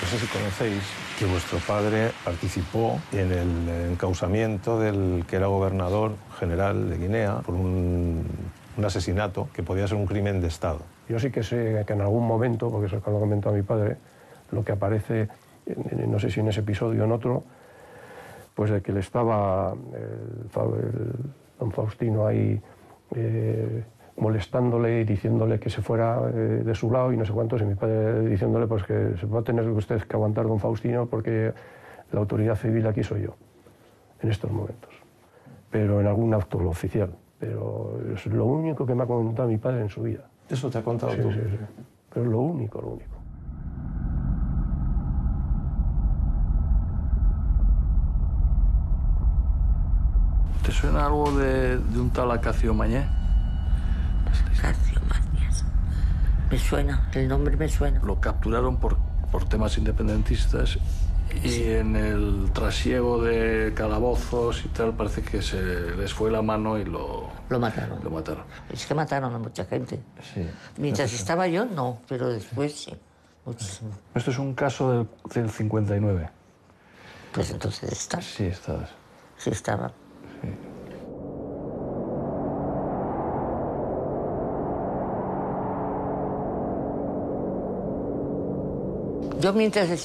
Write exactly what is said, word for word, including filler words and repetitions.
No sé si conocéis que vuestro padre participó en el encausamiento del que era gobernador general de Guinea por un, un asesinato que podía ser un crimen de Estado. Yo sí que sé que en algún momento, porque eso es cuando comentó a mi padre, lo que aparece, no sé si en ese episodio o en otro, pues de que le estaba el, el don Faustino ahí eh, molestándole y diciéndole que se fuera eh, de su lado y no sé cuántos, y mi padre diciéndole pues que se va a tener usted que aguantar don Faustino porque la autoridad civil aquí soy yo, en estos momentos. Pero en algún acto oficial. Pero es lo único que me ha contado mi padre en su vida. ¿Eso te ha contado Sí, tú? sí, sí. Pero es lo único, lo único. ¿Te suena algo de, de un tal Acacio Mañé? Acacio Mañé. Me suena, el nombre me suena. Lo capturaron por, por temas independentistas y sí. En el trasiego de calabozos y tal parece que se les fue la mano y lo... Lo mataron. Lo mataron. Es que mataron a mucha gente. Sí. Mientras no, estaba yo, no, pero después sí. Muchísimo. Esto es un caso del, del cincuenta y nueve. Pues entonces está. Sí, estabas. Sí, estaba. Sí. Yo mientras